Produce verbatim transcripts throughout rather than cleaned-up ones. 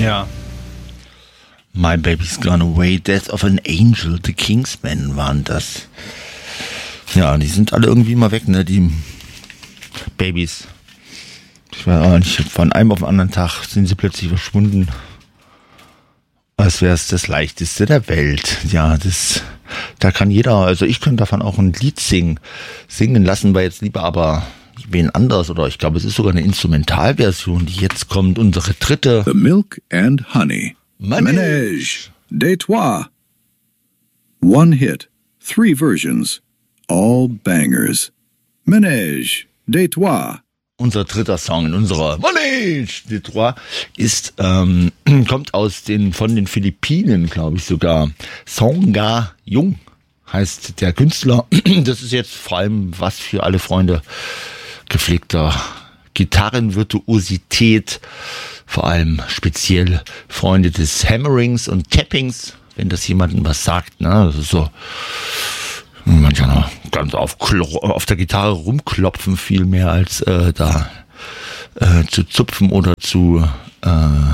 Ja. My Baby's Gone Away, Death of an Angel, The Kingsmen waren das. Ja, die sind alle irgendwie mal weg, ne, die Babys. Ich weiß auch nicht, von einem auf den anderen Tag sind sie plötzlich verschwunden. Als wäre es das Leichteste der Welt. Ja, das, da kann jeder, also ich könnte davon auch ein Lied singen. Singen lassen wir jetzt lieber aber wen anders, oder ich glaube, es ist sogar eine Instrumentalversion, die jetzt kommt, unsere dritte. The Milk and Honey. Manège. Manège des Trois. One hit, three versions, all bangers. Manège des Trois. Unser dritter Song in unserer Manège des Trois ist, ähm, kommt aus den, von den Philippinen, glaube ich sogar. Songa Jung heißt der Künstler. Das ist jetzt vor allem was für alle Freunde gepflegter Gitarrenvirtuosität, vor allem speziell Freunde des Hammerings und Tappings, wenn das jemandem was sagt, ne, das ist so, manchmal ganz auf, auf der Gitarre rumklopfen, viel mehr als äh, da äh, zu zupfen oder zu äh,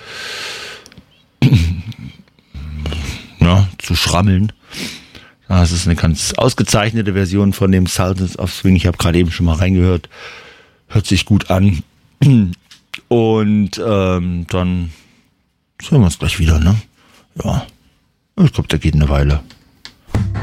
ja, zu schrammeln. Das ist eine ganz ausgezeichnete Version von dem Sultans of Swing. Ich habe gerade eben schon mal reingehört. Hört sich gut an. Und ähm, dann sehen wir uns gleich wieder, ne? Ja, ich glaube, da geht eine Weile.